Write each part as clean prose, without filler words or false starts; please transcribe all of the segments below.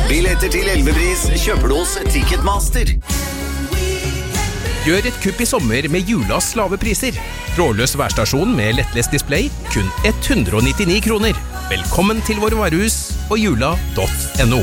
Billetter til elvepris kjøper du hos Ticketmaster. Gjør et kupp i sommer med Julas lave priser. Trådløs værstasjon med lettlest display, kun 199 kroner. Velkommen til våre varehus og jula.no.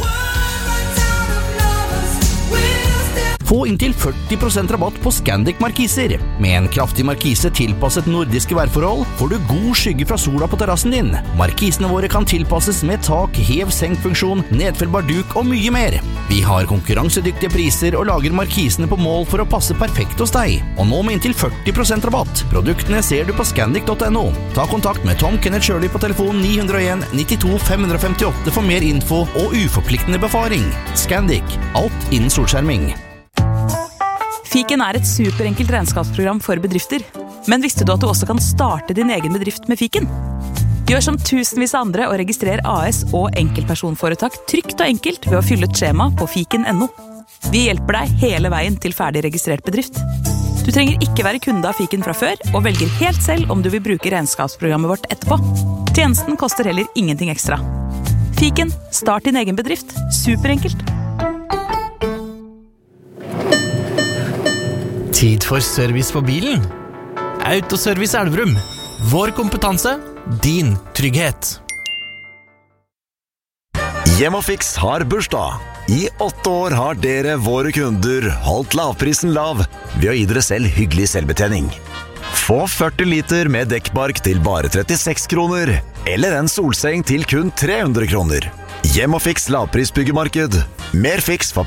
Få inntil 40% rabatt på Scandic-markiser. Med en kraftig markise tilpasset nordiske værforhold får du god skygge fra sola på terrassen din. Markisene våre kan tilpasses med tak, hev-senk-funksjon, nedfellbar duk og mye mer. Vi har konkurransedyktige priser og lager markisene på mål for å passe perfekt hos deg. Og nå med inntil 40% rabatt. Produktene ser du på scandic.no. Ta kontakt med Tom Kenneth Shirley på telefon 901 92 558 for mer info og uforpliktende befaring. Scandic. Alt innen solskjerming. Fiken er et superenkelt regnskapsprogram for bedrifter. Men visste du at du også kan starte din egen bedrift med Fiken? Gjør som tusenvis av andre og registrer AS og enkeltpersonforetak trygt og enkelt ved å fylle et skjema på fiken.no. Vi hjelper deg hele veien til ferdig registrert bedrift. Du trenger ikke være kunde av Fiken fra før, og velger helt selv om du vil bruke regnskapsprogrammet vårt etterpå. Tjenesten koster heller ingenting ekstra. Fiken, start din egen bedrift. Superenkelt. Tid for service på bilen. Autoservice Elverum. Vår kompetanse, din trygghet. Hjemmefix har bursdag. I 8 år har dere, våre kunder, holdt lavprisen lav ved å gi dere selv hyggelig selvbetjening. Få 40 liter med dekkbark til bare 36 kroner, eller en solseng til kun 300 kroner. Hjemmefix lavprisbyggemarked. Mer fiks for